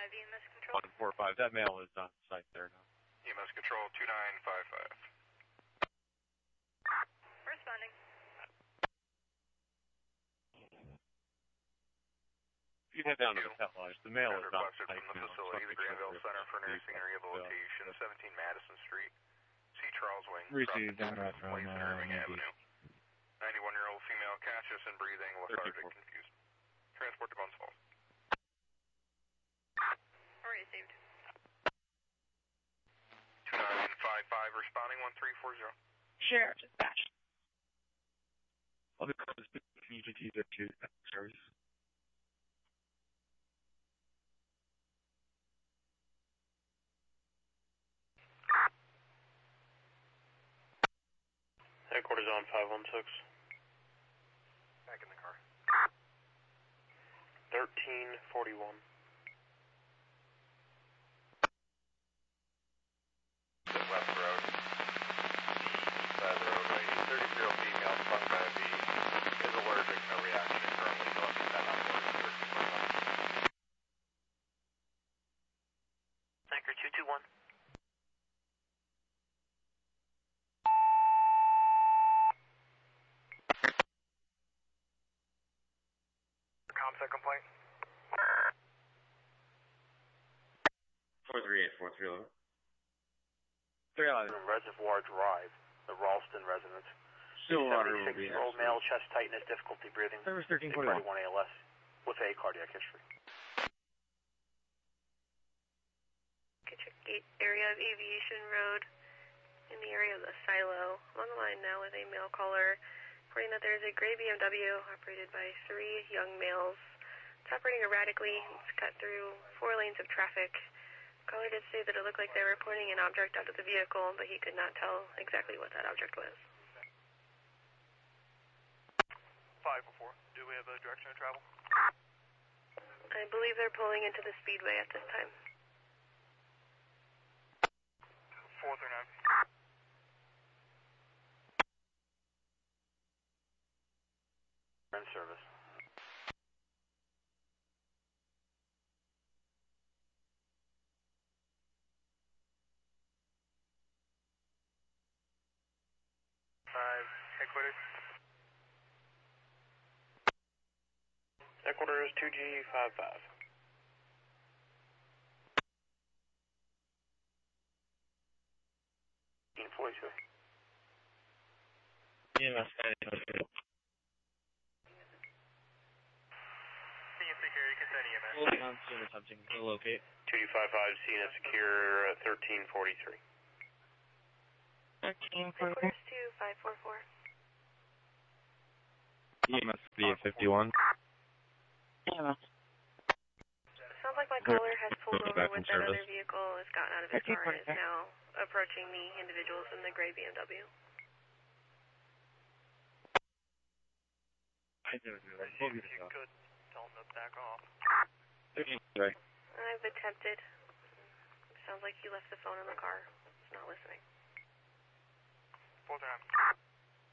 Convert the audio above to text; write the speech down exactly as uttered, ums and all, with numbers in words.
five, E M S Control. one four five, that male is on site there now. E M S Control two nine five five. Responding. If you head down to the pet lodge, the male is on Requested site from the now. facility, the Granville Center for Nursing and Rehabilitation, seventeen Madison Street, C. Charles Wing, Received on route from Place in uh, Irving Avenue. ninety-one-year-old female, conscious and breathing, lethargic, confused. Transport to Glens Falls. Received. two nine five five, responding one three four zero. Sheriff dispatch. I'll be close to E G T two service. Headquarters on five one six. Back in the car. thirteen forty-one. Left road. Side of the roadway. thirty-year-old female, sprung by a bee, is allergic, no reaction, currently collecting that on board. Anchor two two one. Comsec complaint. four three eight, four three eleven. three eleven. Reservoir Drive, the Ralston residence. Stillwater will be seventy-six-year-old male, chest tightness, difficulty breathing. Service thirteen forty-one. one A L S with a cardiac history. Kitchen Gate area of Aviation Road in the area of the silo. I'm on the line now with a male caller reporting that there is a gray B M W operated by three young males. It's operating erratically. It's cut through four lanes of traffic. Caller did say that it looked like they were pointing an object out of the vehicle, but he could not tell exactly what that object was. five oh four. Do we have a direction of travel? I believe they're pulling into the speedway at this time. four three nine. In service. Five, headquarters. Headquarters two G five five. forty-two. E M S Being security, consent E M S. holding on to the subject to locate. two G five five, C N F secure, uh, thirteen forty-three. thirteen forty-three. Headquarters two five four four. E M S B fifty-one. E M S. Sounds like my caller has pulled over Back in with that service. other vehicle, has gotten out of his car, and is now approaching the individuals in the gray B M W. I do it. If you could, tell them to back off. Right. I've attempted. Sounds like he left the phone in the car. He's not listening. four three nine.